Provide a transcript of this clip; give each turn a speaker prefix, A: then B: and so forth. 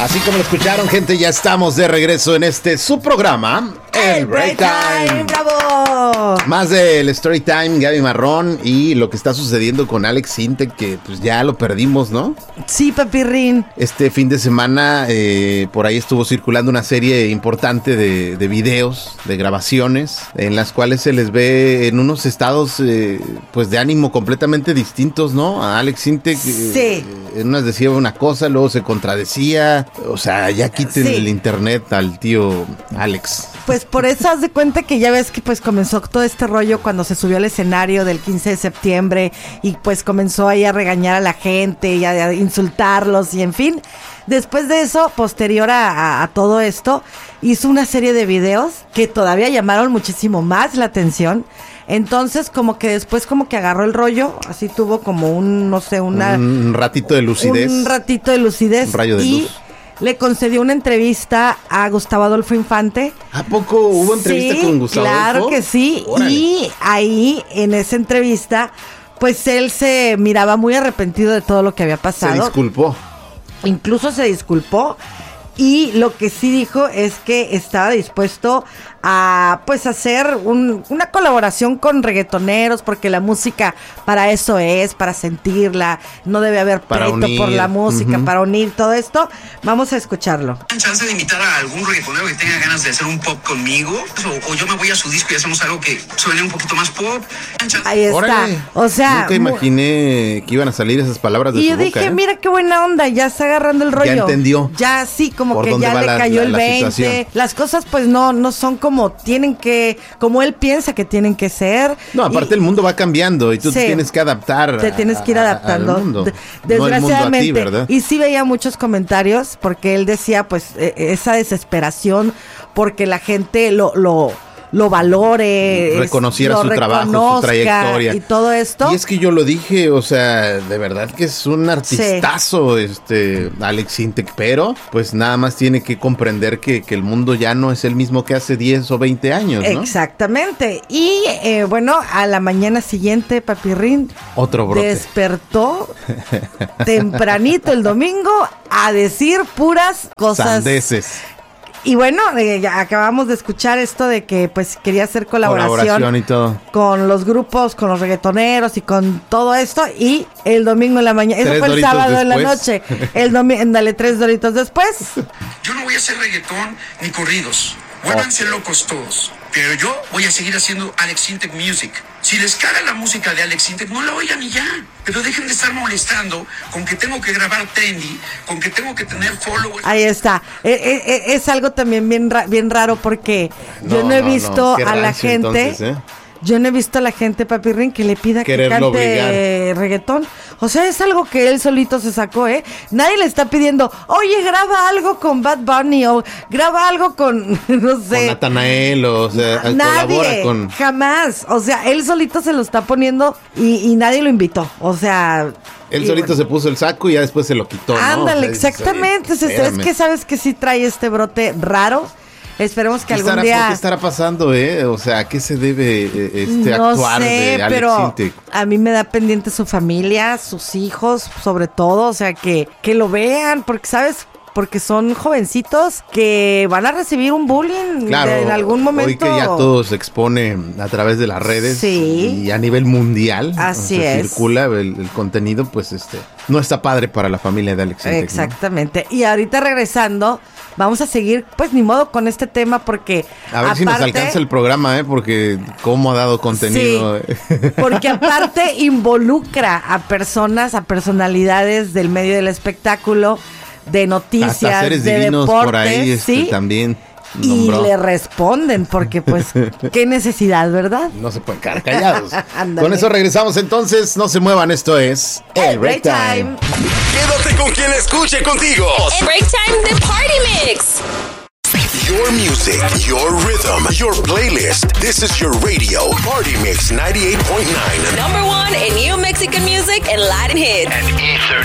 A: Así como lo escucharon, gente, ya estamos de regreso en su programa, El Break Time.
B: ¡Bravo!
A: Más del Story Time, Gaby Marrón y lo que está sucediendo con Alex Sintek, que pues ya lo perdimos, ¿no?
B: Sí, papirrín.
A: Este fin de semana por ahí estuvo circulando una serie importante de videos, de grabaciones, en las cuales se les ve en unos estados pues de ánimo completamente distintos, ¿no? A Alex Sintek,
B: sí.
A: En unas decía una cosa, luego se contradecía. O sea, ya quiten el internet al tío Alex.
B: Pues por eso haz de cuenta que ya ves que pues comenzó todo este rollo cuando se subió al escenario del 15 de septiembre y pues comenzó ahí a regañar a la gente y a insultarlos y en fin. Después de eso, posterior a todo esto, hizo una serie de videos que todavía llamaron muchísimo más la atención. Entonces, como que después como que agarró el rollo, así tuvo como un
A: ratito de lucidez.
B: Un ratito de lucidez.
A: Un rayo de luz.
B: Le concedió una entrevista a Gustavo Adolfo Infante.
A: ¿A poco hubo entrevista con Gustavo Adolfo?
B: Claro que sí. Órale. Y ahí, en esa entrevista, pues él se miraba muy arrepentido de todo lo que había pasado.
A: Se disculpó.
B: Incluso se disculpó. Y lo que sí dijo es que estaba dispuesto a pues hacer una colaboración con reggaetoneros, porque la música para eso es, para sentirla, no debe haber pleito por la música, para unir todo esto. Vamos a escucharlo.
C: ¿Tienen chance de invitar a algún reggaetonero que tenga ganas de hacer un pop conmigo? O yo me voy a su disco y hacemos algo que suene un poquito más pop.
B: Ahí está.
A: Órale.
B: O sea,
A: nunca imaginé que iban a salir esas palabras de su boca.
B: Y yo dije, mira qué buena onda, ya está agarrando el rollo.
A: Ya entendió.
B: Ya sí, como que ya le cayó el 20. Situación. Las cosas pues no son como como él piensa que tienen que ser.
A: No, aparte el mundo va cambiando y tú te tienes que adaptar.
B: Te tienes que ir adaptando.
A: Al mundo.
B: Desgraciadamente.
A: No el mundo a ti, ¿verdad?
B: Y sí veía muchos comentarios porque él decía pues esa desesperación porque la gente lo valore,
A: reconociera su trabajo, su trayectoria
B: y todo esto.
A: Y es que yo lo dije, o sea, de verdad que es un artistazo Alex Sintek, pero pues nada más tiene que comprender que el mundo ya no es el mismo que hace 10 o 20 años, ¿no?
B: Exactamente. Y bueno, a la mañana siguiente, papirrín,
A: otro brote.
B: Despertó tempranito el domingo a decir puras cosas.
A: Sandeces.
B: Y bueno, acabamos de escuchar esto de que pues quería hacer colaboración
A: y todo.
B: Con los grupos, con los reggaetoneros y con todo esto. Y el domingo en la mañana, eso fue el sábado en la noche. El domingo, dale 3 doritos después.
C: Yo no voy a hacer reggaetón ni corridos. Vuélvanse locos todos. Pero yo voy a seguir haciendo Alex Sintek Music. Si les caga la música de Alex Sintek, no la oigan y ya. Pero dejen de estar molestando con que tengo que grabar trendy, con que tengo que tener followers.
B: Ahí está. Es algo también bien raro porque yo no he visto a la gente... Entonces, yo no he visto a la gente, papirrín, que le pida que cante reggaetón. O sea, es algo que él solito se sacó, ¿eh? Nadie le está pidiendo, oye, graba algo con Bad Bunny o graba algo con, no sé.
A: Con Natanael, o sea,
B: nadie,
A: colabora con...
B: Jamás. O sea, él solito se lo está poniendo y nadie lo invitó. O sea...
A: Él solito se puso el saco y ya después se lo quitó, ¿no?
B: Ándale, o sea, exactamente. Es que sabes que sí trae este brote raro. Esperemos que algún día...
A: ¿Qué estará pasando, O sea, ¿a qué se debe
B: no
A: actuar
B: sé,
A: de Alex
B: pero
A: Sintek?
B: A mí me da pendiente su familia, sus hijos, sobre todo, o sea, que lo vean, porque, ¿sabes? Porque son jovencitos que van a recibir un bullying en algún momento.
A: Hoy que ya todo se expone a través de las redes y a nivel mundial.
B: Así es.
A: Circula el contenido, pues no está padre para la familia de Alex Sintek.
B: Exactamente. ¿No? Y ahorita regresando, vamos a seguir, pues ni modo con este tema porque...
A: A ver si nos alcanza el programa, porque cómo ha dado contenido.
B: Sí, porque aparte involucra a personas, a personalidades del medio del espectáculo, de noticias, hasta seres de divinos deportes,
A: por ahí, ¿sí? También nombró.
B: Y le responden, porque pues, qué necesidad, ¿verdad?
A: No se pueden quedar callados. Con eso regresamos entonces, no se muevan, esto es El Break Time.
D: Quédate con quien escuche contigo.
E: El Break Time de Party Mix.
D: Your music, your rhythm, your playlist. This is your radio, Party Mix 98.9.
E: Number 1 in new Mexican music and Latin hits.
D: And E30.